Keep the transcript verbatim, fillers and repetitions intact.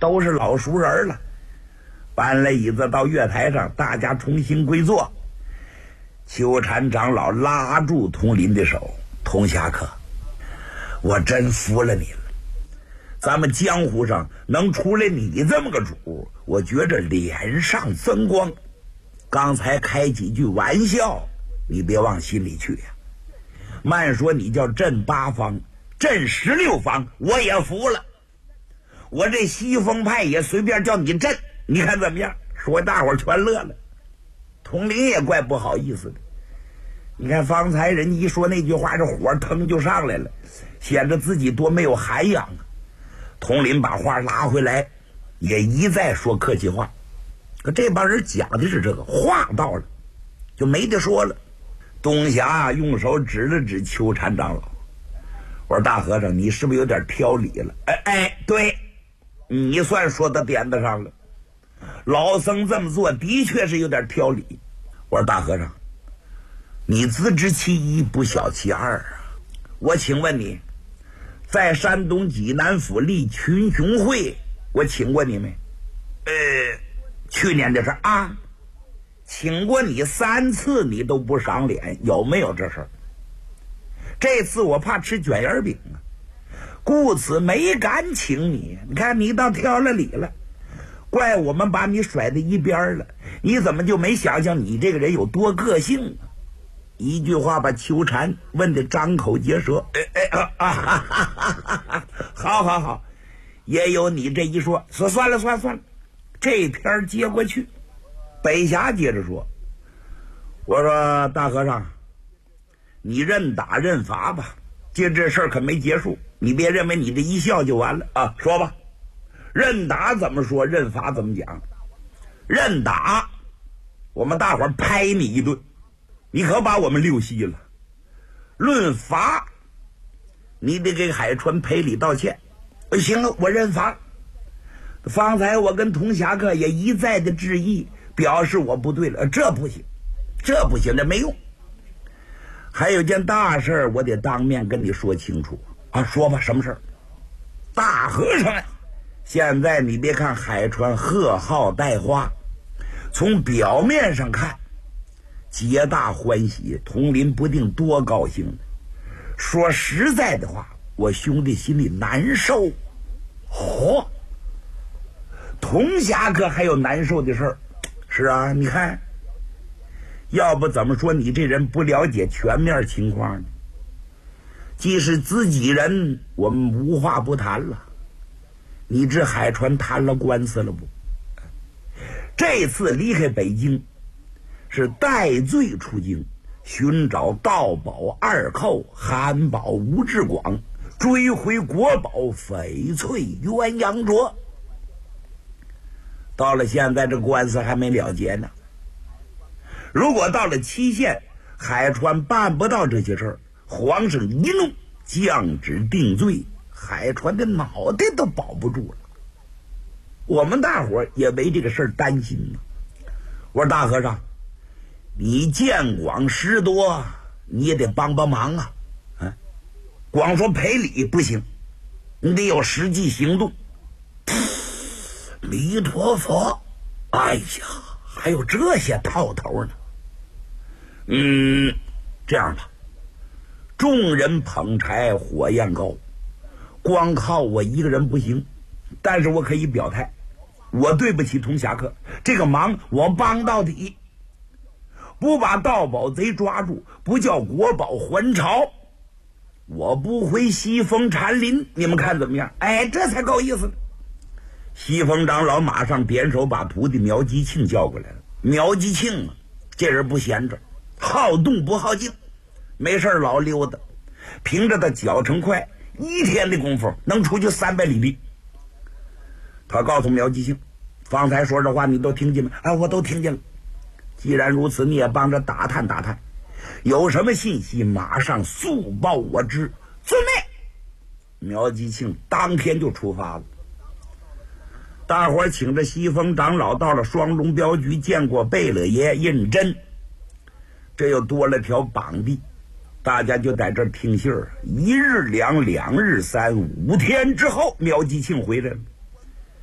都是老熟人了。搬了椅子到月台上，大家重新归坐。秋禅长老拉住佟林的手：“佟侠客，我真服了你了。咱们江湖上能出来你这么个主，我觉着脸上增光。刚才开几句玩笑，你别往心里去呀。慢说你叫镇八方，镇十六方，我也服了。我这西风派也随便叫你镇，你看怎么样？”说大伙儿全乐了。佟林也怪不好意思的。你看方才人一说那句话，这火腾就上来了，显得自己多没有涵养啊。佟林把话拉回来，也一再说客气话。可这帮人讲的是这个，话到了就没得说了。东霞用手指了指秋禅长老，我说大和尚，你是不是有点挑理了？哎哎，对，你算说到点子上了。老僧这么做的确是有点挑理。我说大和尚，你自知其一，不晓其二啊。我请问你，在山东济南府立群雄会，我请过你没？呃，去年的事啊，请过你三次，你都不赏脸，有没有这事儿？这次我怕吃卷烟饼啊，故此没敢请你。你看你倒挑了理了，怪我们把你甩在一边了，你怎么就没想想你这个人有多个性啊？一句话把秋禅问得张口结舌。哎哎啊啊哈哈哈哈！好好好，也有你这一说，说算了算了算了，这篇接过去。北峡接着说：“我说大和尚，你认打认罚吧，今这事儿可没结束，你别认为你这一笑就完了啊！说吧，认打怎么说，认罚怎么讲？认打，我们大伙儿拍你一顿。”你可把我们溜稀了。论罚，你得给海川赔礼道歉。行了，我认罚。方才我跟佟侠客也一再的致意，表示我不对了，这不行，这不行，这没用。还有件大事我得当面跟你说清楚啊！说吧，什么事儿？大和尚呀，现在你别看海川贺号带花，从表面上看皆大欢喜，佟林不定多高兴。说实在的话，我兄弟心里难受。嚯、哦，佟侠客还有难受的事儿？是啊，你看，要不怎么说你这人不了解全面情况呢？既是自己人，我们无话不谈了。你这海川谈了官司了不？这次离开北京是戴罪出京，寻找盗宝二寇韩宝吴志广，追回国宝翡翠鸳鸯镯。到了现在这官司还没了结呢。如果到了期限海川办不到这些事儿，皇上一怒降旨定罪，海川的脑袋都保不住了。我们大伙儿也为这个事儿担心呢。我说大和尚，你见广识多，你也得帮帮忙啊！啊，光说赔礼不行，你得有实际行动。弥陀佛，哎呀，还有这些套头呢。嗯，这样吧，众人捧柴火焰高，光靠我一个人不行，但是我可以表态，我对不起佟侠客，这个忙我帮到底。不把盗宝贼抓住，不叫国宝还朝，我不回西风禅林，你们看怎么样？哎，这才够意思呢。西风长老马上点手把徒弟苗吉庆叫过来了。苗吉庆啊，这人不闲着，好动不好静，没事老溜达，凭着他脚程快，一天的功夫能出去三百里地。他告诉苗吉庆，方才说这话你都听见没？哎，我都听见了。既然如此，你也帮着打探打探，有什么信息马上速报我知。遵命。苗吉庆当天就出发了。大伙儿请着西风长老到了双龙镖局，见过贝勒爷胤禛，这又多了条绑地，大家就在这儿听信儿。一日两两日三五天之后，苗吉庆回来了。